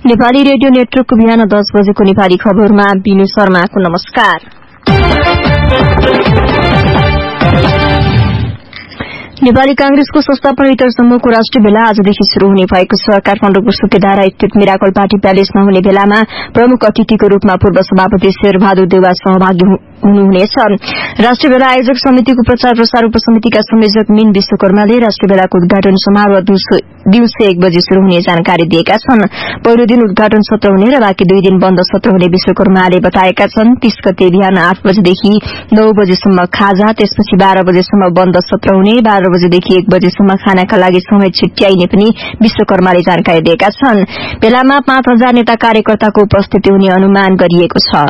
Nepali radio नेटवर्कको बिहान 10 बजेको नेपाली खबरमा बिनु शर्माको नमस्कार। नेपाली कांग्रेसको संस्थापन इतर समूहको राष्ट्रिय भेला आजदेखि शुरू हुने भएको छ। काठमाडौँको सुकेदारा स्थित मिराकल पार्टी प्यालेसमा हुने भेलामा प्रमुख अतिथिको रूपमा पूर्व सभापति शेरबहादुर देउवा सहभागी हुनुहुनेछ। राष्ट्रिय भेला आयोजक समितिको प्रचार प्रसार उपसमितिका संयोजक मीन विश्वकर्माले राष्ट्रिय भेलाको उद्घाटन समारोह दिउँसो 1 बजे शुरू हुने जानकारी दिएका छन्। पहिलो दिन उद्घाटन सत्र हुने र बाँकी 2 दिन बन्द सत्र हुने विश्वकर्माले बताएका छन्। 30 गते बिहान 8 बजेदेखि 9 बजेसम्म खाजा, त्यसपछि 12 बजेसम्म बन्द सत्र हुने, 12 बजेदेखि 1 बजेसम्म खानाका लागि समय छुट्याइने पनि विश्वकर्माले जानकारी दिएका छन्। भेलामा 5000 नेता कार्यकर्ताको उपस्थिति हुने अनुमान गरिएको छ।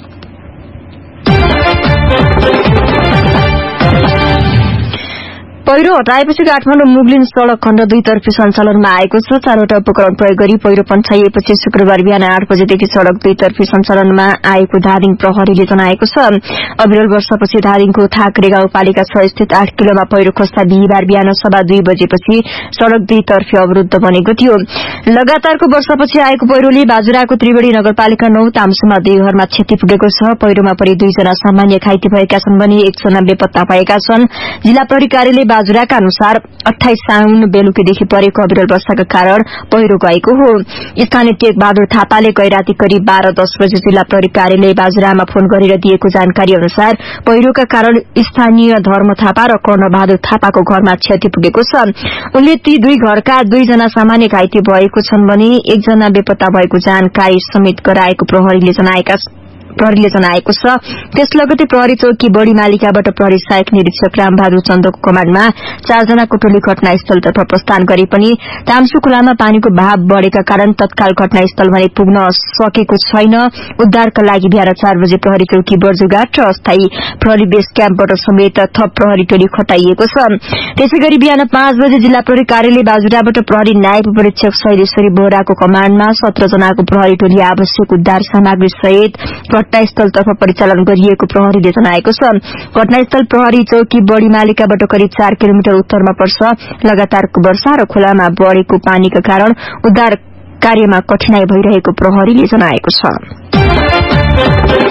पहिरो हटाएपछि काठमाडौँ मुगलिन सड़क खण्ड 2 तर्फी सञ्चालनमा आएको छ। 4वटा उपकरण प्रयोग गरी पहिरो पन्छाइएपछि शुक्रबार बिहान 8 बजेदेखि सड़क 2 तर्फी सञ्चालनमा आएको धादिङ प्रहरीले जनाएको छ। अविरल वर्षापछि धादिङको थाक्रे गाउँपालिका 6 स्थित 8 किलोमा पहिरो खस्दा बिहिबार बिहान 2:15 बजेपछि सड़क 2 तर्फी अवरूद्ध बनेको थियो। लगातारको वर्षापछि आएको पहिरोले बाजुराको त्रिवेणी नगरपालिका 9 तामसुमा 2 घरमा क्षति पुगेको छ। पहिरोमा परि 2 जना सामान्य घाइते भएका छन् भने 1 जना बेपत्ता भएका छन्। जिल्ला प्रहरी कार्यालय बाजुराका अनुसार 28 साउन बेलुकीदेखि परेको अविरल वर्षाका कारण पहिरो गएको हो। स्थानीय टेक बहादुर थापाले गैराती करिब 12:10 बजे जिल्ला प्रहरी कार्यालय बाजुरामा फोन गरेर दिएको जानकारी अनुसार पहिरोका कारण स्थानीय धर्म थापा र कर्ण बहादुर थापाको घरमा क्षति पुगेको छ। उनले ती 2 घरका 2 जना सामान्य घाइते भएको छन् भने 1 जना बेपत्ता भएको जानकारी समेत गराएको प्रहरीले जनाएको छ। त्यस लगतै प्रहरी चौकी बढी मालिकाबाट प्रहरी सहायक निरीक्षक रामबहादुर चन्दको कमाण्डमा 4 जनाको टोली घटनास्थलतर्फ प्रस्थान गरे पनि तामसु खोलामा पानीको बहाव बढ़ेका कारण तत्काल घटनास्थल भने पुग्न सकेको छैन। उद्धारका लागि बिहान 4 बजे प्रहरी चौकी बर्जुघाट र अस्थायी प्रहरी बेस क्याम्पबाट समेत थप प्रहरी टोली खटाइएको छ। त्यसैगरी बिहान 5 बजे जिल्ला प्रहरी कार्यालय बाजुराबाट प्रहरी नायब परीक्षक शैलेश्वरी बोहराको कमाण्डमा 17 जनाको प्रहरी टोली आवश्यक उद्धार सामग्री सहित घटनास्थलतर्फ परिचालन गरिएको प्रहरीले जनाएको छ। घटनास्थल प्रहरी चौकी बढी मालिकाबाट करिब 4 किलोमिटर उत्तरमा पर्छ। लगातारको वर्षा र खोलामा बढ़ेको पानीका कारण उद्धार कार्यमा कठिनाई भइरहेको प्रहरीले जनाएको छ।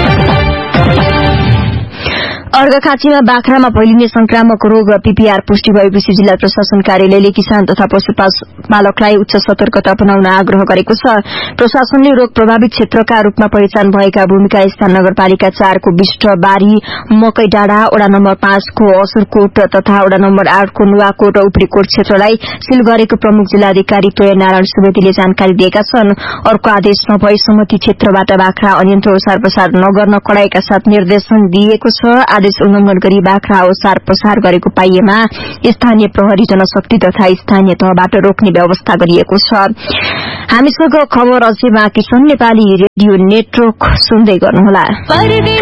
अर्घाखाँचीमा बाख्रामा फैलिने संक्रामक रोग पीपीआर पुष्टि भएपछि जिल्ला प्रशासन कार्यालयले किसान तथा पशुपालकलाई उच्च सतर्कता अपनाउन आग्रह गरेको छ। प्रशासनले रोग प्रभावित क्षेत्रका रूपमा पहिचान भएका भूमिका स्थान नगरपालिका 4 को विष्टबारी, मकै डाँडा, वडा नम्बर 5 को असुरकोट तथा वडा नम्बर 8 को नुवाकोट उपरीकोट क्षेत्रलाई सील गरेको प्रमुख जिल्लाधिकारी तोय नारायण सुवेदीले जानकारी दिएका छन्। अर्को आदेश नभएसम्म ती क्षेत्रबाट बाख्रा अन्यन्त्र ओसार पसार नगर्न कडाइका साथ निर्देशन दिएको छ। आदेश उल्लंघन गरी बाख्रा ओसार पसार गरेको पाइएमा स्थानीय प्रहरी जनशक्ति तथा स्थानीय तहबाट रोक्ने व्यवस्था गरिएको छ। हामीसँग खबर अझै बाँकी छन्। नेपाली रेडियो नेटवर्क सुन्दै गर्नुहोला।